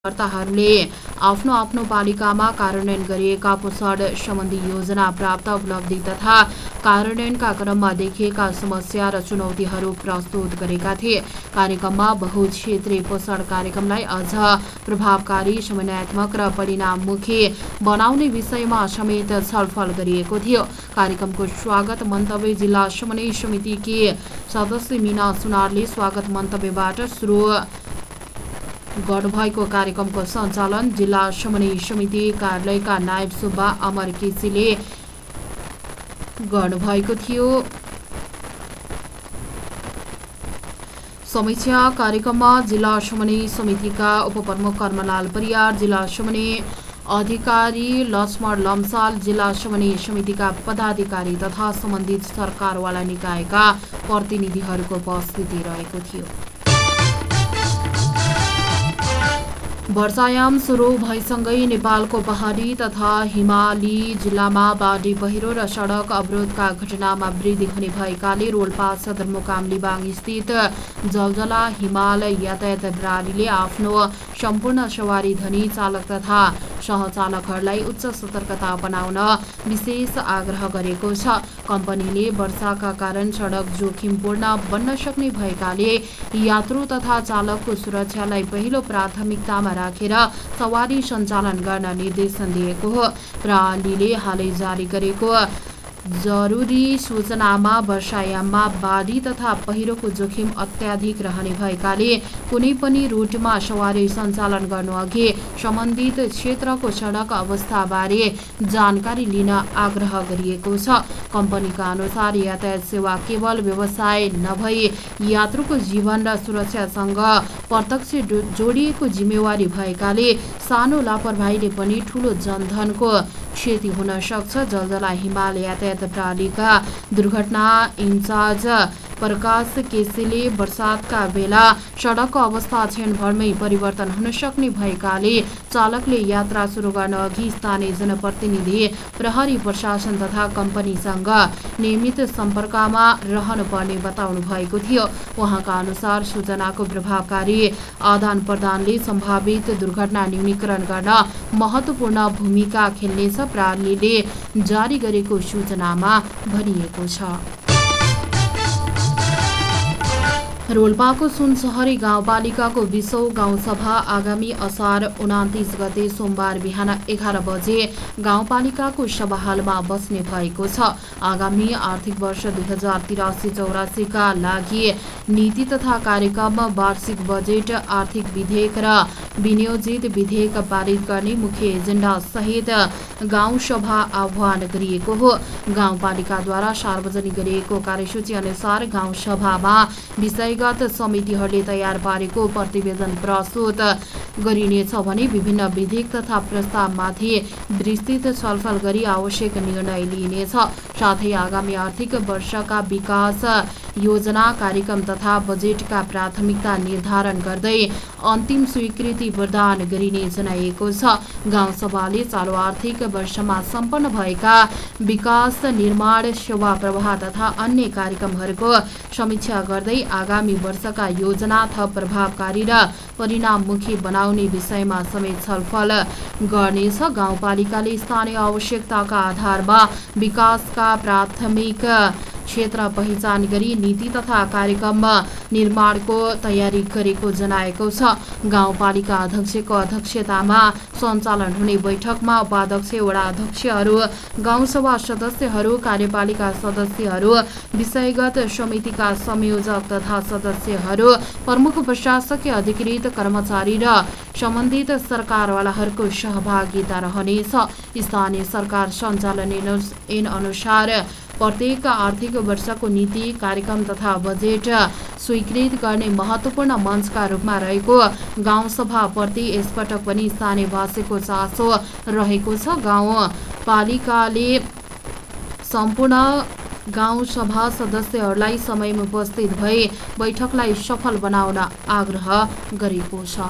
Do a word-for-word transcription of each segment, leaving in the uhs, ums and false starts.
कर्ताहरूले आफ्नो आफ्नो पालिकामा कार्यान्वयन गरिएका पोषण सम्बन्धी योजना प्राप्त उपलब्धि तथा कार्यान्वयनका क्रममा देखिएका समस्या र चुनौतीहरू प्रस्तुत गरेका थिए। कार्यक्रममा बहुक्षेत्रीय पोषण कार्यक्रमलाई अझ प्रभावकारी, समन्वयात्मक र परिणाममुखी बनाउने विषयमा समेत छलफल गरिएको थियो। कार्यक्रमको स्वागत मन्तव्य जिल्ला समन्वय समितिकी सदस्य मीना सुनारले स्वागत मन्तव्यबाट सुरु गर्नुभएको कार्यक्रमको सञ्चालन जिल्ला समन्वय समिति कार्यालयका नायब सुब्बा अमर केसीले गर्नुभएको थियो। समीक्षा कार्यक्रममा जिल्ला समन्वय समितिका उपप्रमुख कर्मलाल परियार, जिल्ला समन्वय अधिकारी लक्ष्मण लम्साल, जिल्ला समन्वय समितिका पदाधिकारी तथा सम्बन्धित सरकारवाला निकायका प्रतिनिधिहरूको उपस्थिति रहेको थियो। वर्षायाम सुरु भएसँगै नेपालको पहाडी तथा हिमाली जिल्लामा बाढी पहिरो र सडक अवरोधका घटनामा वृद्धि हुने भएकाले रोल्पा सदरमुकाम लिबाङ स्थित जलजला हिमाल यातायात प्रणालीले आफ्नो सम्पूर्ण सवारी धनी चालक तथा सहचालकहरूलाई उच्च सतर्कता अपनाउन विशेष आग्रह गरेको छ। कम्पनीले वर्षाका कारण सडक जोखिमपूर्ण बन्न सक्ने भएकाले यात्रु तथा चालकको सुरक्षालाई पहिलो प्राथमिकतामा राखेर सवारी सञ्चालन गर्न निर्देशन दिएको हो। प्रणालीले हालै जारी गरेको जरुरी सूचनामा वर्षायाममा बाढी तथा पहिरोको जोखिम अत्याधिक रहने भएकाले कुनै पनि रुटमा सवारी सञ्चालन गर्नुअघि सम्बन्धित क्षेत्रको सडक अवस्थाबारे जानकारी लिन आग्रह गरिएको छ। कम्पनीका अनुसार यातायात सेवा केवल व्यवसाय नभई यात्रुको जीवन र सुरक्षासँग प्रत्यक्ष जोडिएको जिम्मेवारी भएकाले सानो लापरवाहीले पनि ठूलो जनधनको क्षति हुन सक्छ। जलजला हिमाल यातायात प्रणालीका दुर्घटना इन्चार्ज प्रकाश केसीले वर्षातका बेला सडकको अवस्था क्षणभरमै परिवर्तन हुन सक्ने भएकाले चालकले यात्रा सुरु गर्न अघि स्थानीय जनप्रतिनिधि, प्रहरी प्रशासन तथा कम्पनीसँग नियमित सम्पर्कमा रहनुपर्ने बताउनु भएको थियो। उहाँका अनुसार सूचनाको प्रभावकारी आदान प्रदानले सम्भावित दुर्घटना न्यूनीकरण गर्न महत्त्वपूर्ण भूमिका खेल्नेछ, प्रणालीले जारी गरेको सूचनामा भनिएको छ। रोल्पाको सुनसहरी गाउँपालिकाको बीसौं गाउँसभा आगामी असार उनातिस गते सोमबार बिहान एघार बजे गाउँपालिकाको सभाहालमा बस्ने भएको छ। आगामी आर्थिक वर्ष दुई हजार तिरासी चौरासीका लागि नीति तथा कार्यक्रम, वार्षिक बजेट, आर्थिक विधेयक र विनियोजित विधेयक पारित गर्ने मुख्य एजेन्डा सहित गाउँसभा आह्वान गरिएको हो। गाउँपालिकाद्वारा सार्वजनिक गरिएको कार्यसूची अनुसार गाउँसभामा विषय समितिहरूले तयार पारेको प्रतिवेदन प्रस्तुत गरिनेछ भने विभिन्न विधेयक तथा प्रस्तावमाथि विस्तृत छलफल गरी आवश्यक निर्णय लिइनेछ। साथै आगामी आर्थिक वर्षका विकास योजना, कार्यक्रम तथा बजेटका प्राथमिकता निर्धारण गर्दै अन्तिम स्वीकृति प्रदान गरिने जनाइएको छ। गाउँसभाले चालु आर्थिक वर्षमा सम्पन्न भएका विकास, निर्माण, सेवा प्रवाह तथा अन्य कार्यक्रमहरूको समीक्षा गर्दै आगामी वर्षका योजना थप प्रभावकारी र परिणाममुखी बनाउने विषयमा समेत छलफल गर्नेछ। गाउँपालिकाले स्थानीय आवश्यकताका आधारमा विकासका प्राथमिक क्षेत्र पहिचान गरी नीति तथा कार्यक्रम निर्माणको तयारी गरेको जनाएको छ। गाउँपालिका अध्यक्षको अध्यक्षतामा सञ्चालन हुने बैठकमा उपाध्यक्ष, वडा अध्यक्षहरू, गाउँसभा सदस्यहरू, कार्यपालिका सदस्यहरू, विषयगत समितिका संयोजक तथा सदस्यहरू, प्रमुख प्रशासकीय अधिकृत कर्मचारी र सम्बन्धित सरकारवालाहरूको सहभागिता रहनेछ। स्थानीय सरकार सञ्चालन ऐन अनुसार प्रत्येक आर्थिक वर्षको नीति, कार्यक्रम तथा बजेट स्वीकृत गर्ने महत्त्वपूर्ण मञ्चका रूपमा रहेको गाउँसभाप्रति यसपटक पनि स्थानीय भाषाको चासो रहेको छ। गाउँपालिकाले सम्पूर्ण गाउँसभा सदस्यहरूलाई समयमा उपस्थित भई बैठकलाई सफल बनाउन आग्रह गरेको छ।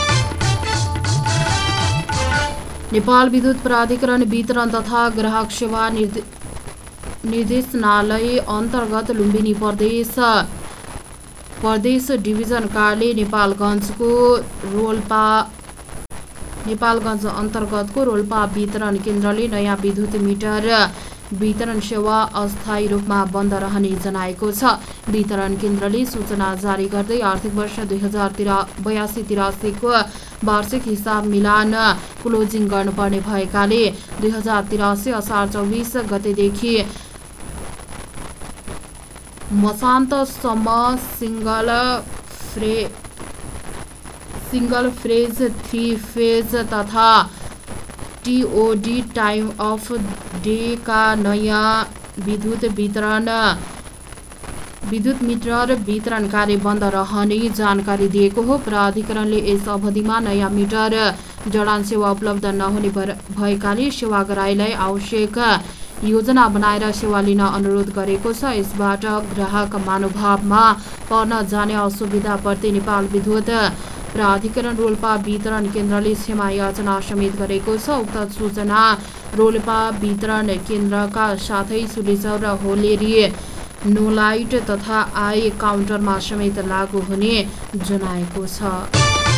नेपाल विद्युत प्राधिकरण वितरण तथा ग्राहक सेवा निर्देशनालय अन्तर्गत लुम्बिनी प्रदेश प्रदेश डिभिजन कार्यालय नेपालगञ्जको रोल्पा नेपालगञ्ज अन्तर्गतको रोल्पा वितरण केन्द्रले नयाँ विद्युत मिटर वितरण सेवा अस्थायी रूपमा बन्द रहने जनाएको छ। वितरण केन्द्रले सूचना जारी गर्दै आर्थिक वर्ष दुई हजार तिरा बयासी तिरासीको वार्षिक हिसाब मिलान क्लोजिङ गर्नुपर्ने भएकाले दुई हजार तिरासी असार चौबिस गतेदेखि मसान्तसम्म सिङ्गल फ्रे सिङ्गल फ्रेज थ्री फेज तथा टिओडी टाइम अफ डेका नयाँ विद्युत वितरण विद्युत मिटर वितरण कार्य बन्द रहने जानकारी दिएको हो। प्राधिकरणले यस अवधिमा नयाँ मिटर जडान सेवा उपलब्ध नहुने भएकाले सेवाग्राहीलाई आवश्यक योजना बनाएर सेवा लिन अनुरोध गरेको छ। यसबाट ग्राहक मनोभावमा पर्न जाने असुविधाप्रति नेपाल विद्युत प्राधिकरण रोल्पा वितरण केन्द्रले क्षमा याचना समेत गरेको छ। उक्त सूचना रोल्पा वितरण केन्द्रका साथै सुलिचौर र होलेरी नोलाइट तथा आई काउन्टरमा समेत लागू हुने जनाएको छ।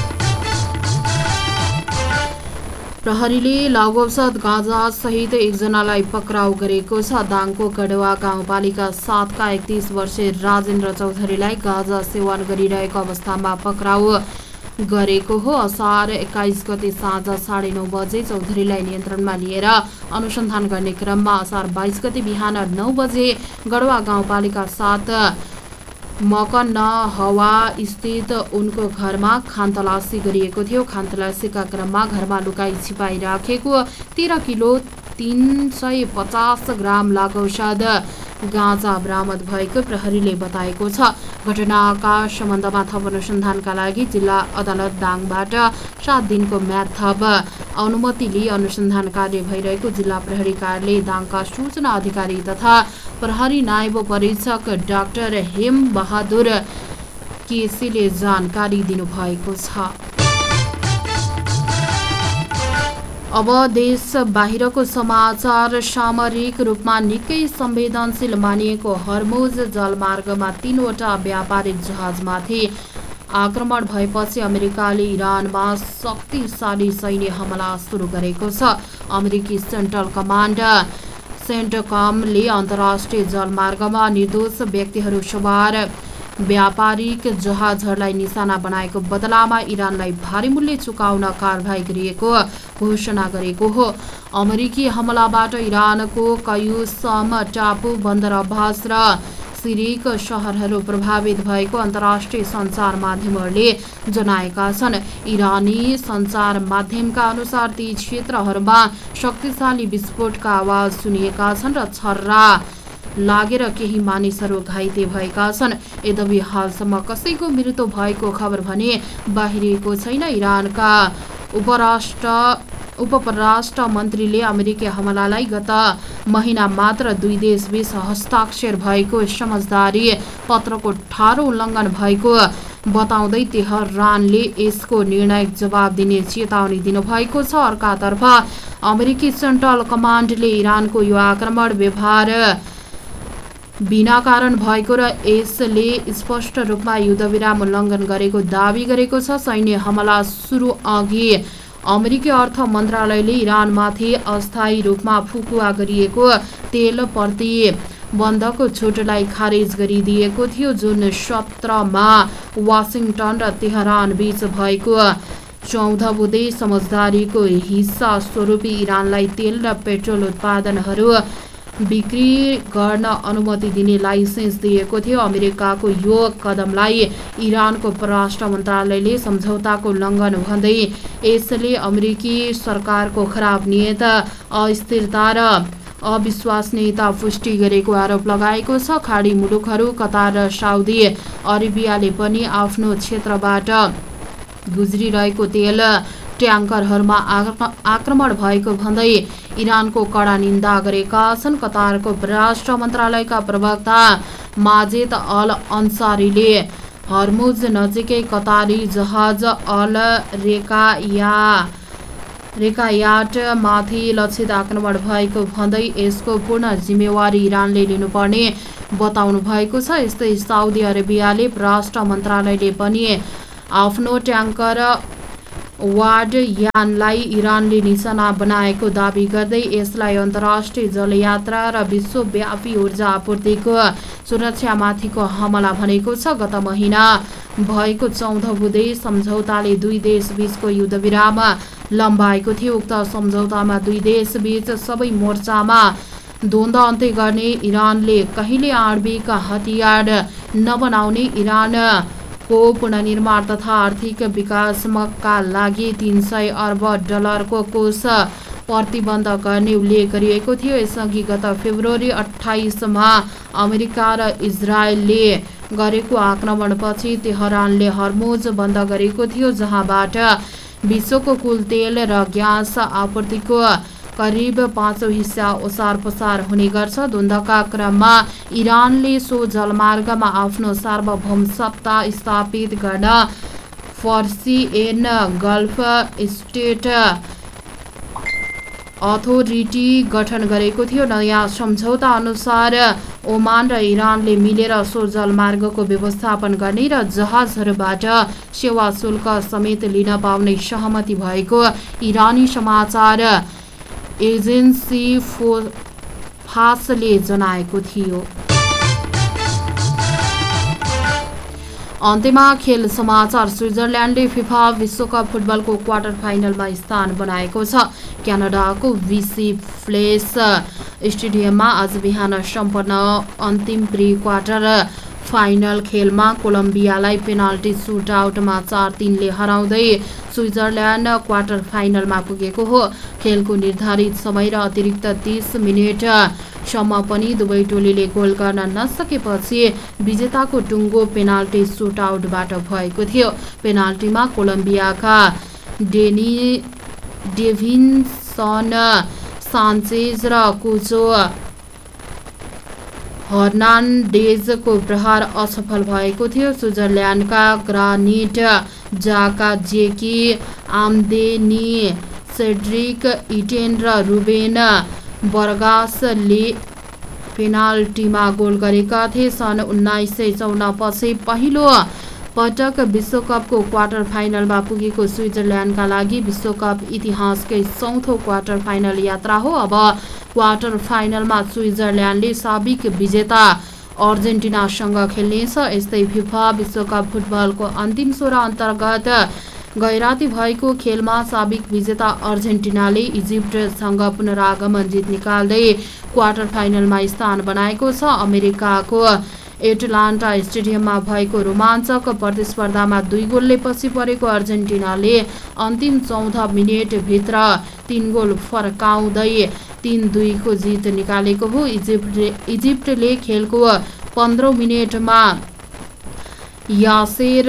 प्रहरीले लागु-औषध गाँजा सहित एकजनालाई पक्राउ गरेको छ। दाङको गढवा गाउँपालिका सातका एकतीस वर्षीय राजेन्द्र चौधरीलाई गाँजा सेवन गरिरहेको अवस्थामा पक्राउ गरेको हो। असार एक्काइस गते साँझ साढे नौ बजे चौधरीलाई नियन्त्रणमा लिएर अनुसन्धान गर्ने क्रममा असार बाइस गते बिहान नौ बजे गढवा गाउँपालिका सात मकन हवा स्थित उनको घरमा खानतलासी गरिएको थियो। खानतलासीका क्रममा घरमा लुकाई छिपाई राखेको तेह्र किलो तीन सय पचास ग्राम लागु-औषध गाँजा बरामद भएको प्रहरीले बताएको छ। घटनाका सम्बन्धमा थप अनुसन्धानका लागि जिल्ला अदालत दाङबाट सात दिनको म्याद थप अनुमति लिई अनुसन्धान कार्य भइरहेको जिल्ला प्रहरी कार्यालय दाङका सूचना अधिकारी तथा प्रहरी नायब परीक्षक डाक्टर हेम बहादुर केसीले जानकारी दिनुभएको छ। अब देश बाहिरको समाचार। सामरिक रूपमा निकै संवेदनशील मानिएको हर्मुज जलमार्गमा तीनवटा व्यापारिक जहाजमाथि आक्रमण भएपछि अमेरिकाले इरानमा शक्तिशाली सैन्य हमला सुरु गरेको छ। अमेरिकी सेन्ट्रल कमान्ड सेन्टकमले अन्तर्राष्ट्रिय जलमार्गमा निर्दोष व्यक्तिहरू सवार व्यापारिक जहाजहरूलाई निशाना बनाएको बदलामा इरानलाई भारी मूल्य चुकाउन कारबाही गरिएको घोषणा गरेको हो। अमेरिकी हमलाबाट इरानको कयुसम टापु बन्दरवास र सिरिक सहरहरू प्रभावित भएको अन्तर्राष्ट्रिय सञ्चार माध्यमहरूले जनाएका छन्। इरानी सञ्चार माध्यमका अनुसार ती क्षेत्रहरूमा शक्तिशाली विस्फोटका आवाज सुनिएका छन् र छर्रा लागेर केही मानिसहरू घाइते भएका छन्। यद्यपि हालसम्म कसैको मृत्यु भएको खबर भने बाहिरिएको छैन। इरानका उपराष्ट्र उपपराष्ट्र मन्त्रीले अमेरिकी हमलालाई गत महिना मात्र दुई देशबीच हस्ताक्षर भएको समझदारी पत्रको ठाडो उल्लङ्घन भएको बताउँदै तेहरानले यसको निर्णायक जवाब दिने चेतावनी दिनुभएको छ। अर्कातर्फ अमेरिकी सेन्ट्रल कमान्डले इरानको यो आक्रमण व्यवहार बिना कारण भएको र यसले स्पष्ट रूपमा युद्धविराम उल्लङ्घन गरेको दावी गरेको छ। सैन्य हमला सुरु अघि अमेरिकी अर्थ मन्त्रालयले इरानमाथि अस्थायी रूपमा फुकुवा गरिएको तेल प्रतिबन्धको छुटलाई खारेज गरिदिएको थियो, जुन सत्रमा वासिङटन र तेहरान बीच भएको चौध बुँदे समझदारीको हिस्सा स्वरूप इरानलाई तेल र पेट्रोल उत्पादनहरू बिक्री गर्न अनुमति दिने लाइसेन्स दिएको थियो। अमेरिकाको यो कदमलाई इरानको परराष्ट्र मन्त्रालयले सम्झौताको उल्लङ्घन भन्दै यसले अमेरिकी सरकारको खराब नियत, अस्थिरता र अविश्वसनीयता पुष्टि गरेको आरोप लगाएको छ। खाडी मुलुकहरू कतार र साउदी अरेबियाले पनि आफ्नो क्षेत्रबाट गुज्रिरहेको तेल ट्याङ्करहरूमा आक्रमण भएको भन्दै इरानको कडा निन्दा गरेका छन्। कतारको परराष्ट्र मन्त्रालयका प्रवक्ता माजेद अल अन्सारीले हर्मुज नजिकै कतारी जहाज अल रेकाया रेकायाट माथि लक्षित आक्रमण भएको भन्दै यसको पूर्ण जिम्मेवारी इरानले लिनुपर्ने बताउनु भएको छ। यस्तै साउदी अरेबियाले परराष्ट्र मन्त्रालयले पनि आफ्नो ट्याङ्कर वाड यानलाई इरानले निशाना बनाएको दाबी गर्दै यसलाई अन्तर्राष्ट्रिय जलयात्रा र विश्वव्यापी ऊर्जा आपूर्तिको सुरक्षामाथिको हमला भनेको छ। गत महिना भएको चौध बुँदे सम्झौताले दुई देशबीचको युद्धविराम लम्बाएको थियो। उक्त सम्झौतामा दुई देशबीच सबै मोर्चामा द्वन्द्व अन्त्य गर्ने, इरानले कहिले आणविक हतियार नबनाउने, इरान को पुनर्निर्माण तथा आर्थिक विकासका लागि तीन सय अर्ब डलरको कोष प्रतिबन्ध गर्ने उल्लेख गरिएको थियो। यसअघि गत फेब्रुअरी अठाइसमा अमेरिका र इजरायलले गरेको आक्रमणपछि तेहरानले हर्मुज बन्द गरेको थियो, जहाँबाट विश्वको कुल तेल र ग्यास आपूर्तिको करिब पाँचौं हिस्सा ओसार पसार हुने गर्छ। द्वन्द्वका क्रममा इरानले सो जलमार्गमा आफ्नो सार्वभौम सत्ता स्थापित गर्न पर्सियन गल्फ स्टेट अथोरिटी गठन गरेको थियो। नयाँ सम्झौता अनुसार ओमान र इरानले मिलेर सो जलमार्गको व्यवस्थापन गर्ने र जहाजहरूबाट सेवा शुल्क समेत लिन पाउने सहमति भएको इरानी समाचार एजेन्सी फासले जनाएको थियो। अन्त्यमा खेल समाचार। स्विजरल्यान्डले फिफा विश्वकप फुटबलको क्वार्टर फाइनलमा स्थान बनाएको छ। क्यानाडाको विसी फ्लेस स्टेडियममा आज बिहान सम्पन्न अन्तिम प्री क्वार्टर फाइनल खेलमा कोलम्बियालाई पेनाल्टी सुटआउटमा चार तीनले हराउँदै स्विजरल्यान्ड क्वार्टर फाइनलमा पुगेको हो। खेलको निर्धारित समय र अतिरिक्त तीस मिनेटसम्म पनि दुवै टोलीले गोल गर्न नसकेपछि विजेताको टुङ्गो पेनाल्टी सुटआउटबाट भएको थियो। पेनाल्टीमा कोलम्बियाका डेनी डेभिन्सन सान्चेज र कुचो हर्नान्डेजको प्रहार असफल भएको थियो। स्विजरल्यान्डका ग्रानिट जाका, जेकी आम्देनी, सेड्रिक इटेन र रुबेन बर्गासले पेनाल्टीमा गोल गरेका थिए। सन् उन्नाइस सय चौन्न पछि पहिलो पटक विश्वकपको क्वार्टर फाइनलमा पुगेको स्विजरल्यान्डका लागि विश्वकप इतिहासकै चौथो क्वार्टर फाइनल यात्रा हो। अब क्वार्टर फाइनलमा स्विजरल्यान्डले साबिक विजेता अर्जेन्टिनासँग खेल्नेछ। यस्तै फिफा विश्वकप फुटबलको अन्तिम सोह्र अन्तर्गत गैराती भएको खेलमा साबिक विजेता अर्जेन्टिनाले इजिप्टसँग पुनरागमन जित निकाल्दै क्वार्टर फाइनलमा स्थान बनाएको छ। अमेरिकाको एटलान्टा स्टेडियममा भएको रोमाञ्चक प्रतिस्पर्धामा दुई गोलले पछि परेको अर्जेन्टिनाले अन्तिम चौध मिनेटभित्र तीन गोल फर्काउँदै तीन दुईको जित निकालेको हो। इजिप्ट इजिप्टले खेलको पन्ध्रौँ मिनेटमा यासेर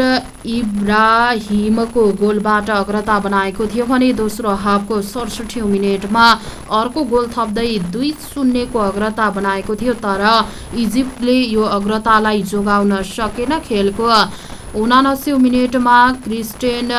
इब्राहिमको गोलबाट अग्रता बनाएको थियो भने दोस्रो हाफको सडसठौँ मिनेटमा अर्को गोल थप्दै दुई शून्यको अग्रता बनाएको थियो। तर इजिप्टले यो अग्रतालाई जोगाउन सकेन। खेलको उनासी मिनेटमा क्रिस्टेन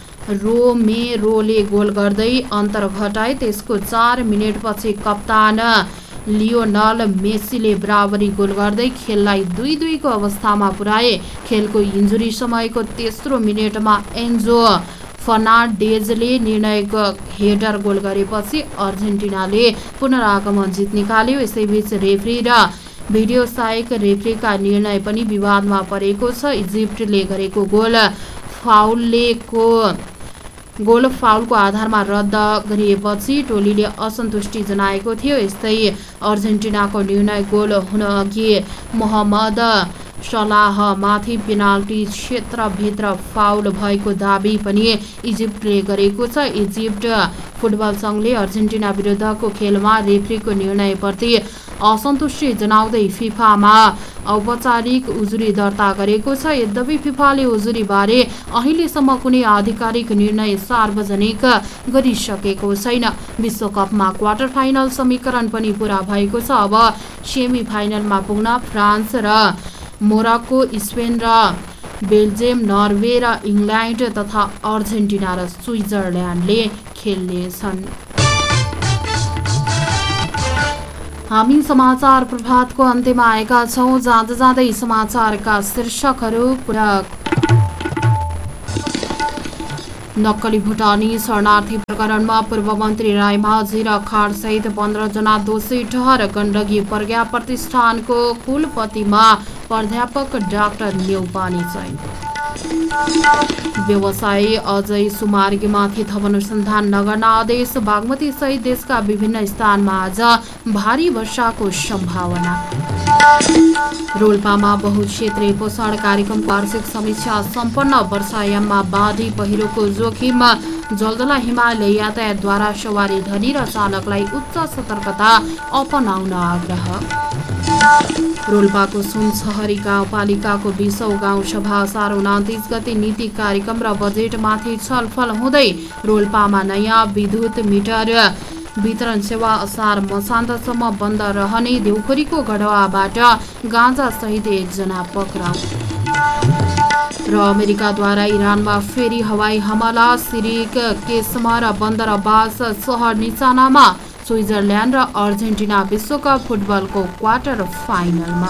रोमेरोले गोल गर्दै अन्तर घटाए। त्यसको चार मिनेटपछि कप्तान लियोनल मेसीले बराबरी गोल गर्दै खेललाई दुई दुईको अवस्थामा पुर्याए। खेलको इन्जुरी समयको तेस्रो मिनेटमा एन्जो फर्नान्डेजले निर्णायक हेडर गोल गरेपछि अर्जेन्टिनाले पुनरागमन जित निकाल्यो। यसैबीच रेफ्री र भिडियो सहायक रेफ्रीका निर्णय पनि विवादमा परेको छ। इजिप्टले गरेको गोल फाउललेको गोल फाउलको आधारमा रद्द गरिएपछि टोलीले असन्तुष्टि जनाएको थियो। यस्तै अर्जेन्टिनाको निर्णय गोल हुनअघि मोहम्मद सलाहमाथि पेनाल्टी क्षेत्रभित्र फाउल भएको दाबी पनि इजिप्टले गरेको छ। इजिप्ट फुटबल सङ्घले अर्जेन्टिना विरुद्धको खेलमा रेफ्रीको निर्णयप्रति असन्तुष्टि जनाउँदै फिफामा औपचारिक उजुरी दर्ता गरेको छ। यद्यपि फिफाले उजुरीबारे अहिलेसम्म कुनै आधिकारिक निर्णय सार्वजनिक गरिसकेको छैन। विश्वकपमा क्वार्टर फाइनल समीकरण पनि पूरा भएको छ। अब सेमी फाइनलमा पुग्न फ्रान्स र मोरक्को, स्पेन र बेल्जियम, नर्वे र इङ्ल्यान्ड तथा अर्जेन्टिना र स्विजरल्यान्डले खेल्नेछन्। हामी समाचार प्रभातको अन्त्यमा आएका छौँ। जाँदा जाँदै समाचारका शीर्षकहरू पुरा नक्कली भुटानी शरणार्थी प्रकरणमा पूर्व मन्त्री रायमाझी र खाडसहित पन्ध्र जना दोषी ठहर। गण्डकी प्रज्ञा प्रतिष्ठानको कुलपतिमा प्राध्यापक डाक्टर न्यौपाने चयन। व्यवसायी अजय सुमार्गीमाथि थप अनुसन्धान नगर्न आदेश। बागमती सहित देशका विभिन्न स्थानमा आज भारी वर्षाको सम्भावना। रोल्पामा बहुक्षेत्रीय पोषण कार्यक्रमको वार्षिक समीक्षा सम्पन्न। वर्षायाममा बाढी पहिरोको जोखिम। जलजला हिमालय यातायातद्वारा सवारी धनी र चालकलाई उच्च सतर्कता अपनाउन आग्रह। रोल्पाको सुनसहरी गाउँपालिकाको बीसौं गाउँसभा असार उनातिस गते नीति कार्यक्रम र बजेटमाथि छलफल हुँदै। रोल्पामा नयाँ विद्युत मिटर वितरण सेवा असार मसान्तसम्म बन्द रहने। देउखुरीको गढवाबाट गाँजा सहित एकजना पक्राउ। र अमेरिकाद्वारा इरानमा फेरि हवाई हमला। सिरिक केसमा र बन्दरबास सहर निचानामा। स्विजरल्यान्ड र अर्जेन्टिना विश्वकप फुटबलको क्वार्टर फाइनलमा।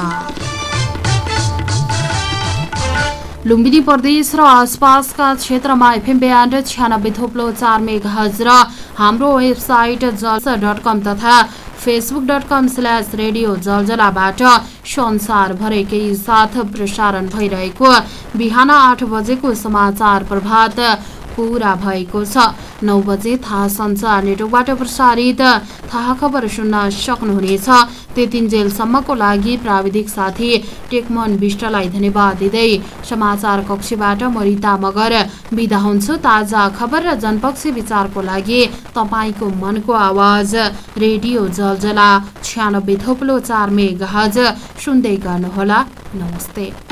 लुम्बिनी प्रदेश र आसपासका क्षेत्रमा एफएम ब्यान्ड छ्यानब्बे थोप्लो चार मेगाहर्ज र हाम्रो वेबसाइट जलसा डट कम तथा Facebook dot com slash radio जलजलाबाट संसारभरिकै साथ प्रसारण भइरहेको बिहान आठ बजेको समाचार प्रभात पूरा भएको छ। नौ बजे थाहा सञ्चार नेटवर्कबाट प्रसारित थाहा खबर सुन्न सक्नुहुनेछ। त्यतिन्जेलसम्मको लागि प्राविधिक साथी टेकमन विष्टलाई धन्यवाद दिँदै समाचार कक्षबाट म रिता मगर बिदा हुन्छु। ताजा खबर र जनपक्षी विचारको लागि तपाईँको मनको आवाज रेडियो जलजला छ्यानब्बे थोप्लो चार मेगाहर्ज सुन्दै गर्नुहोला। नमस्ते।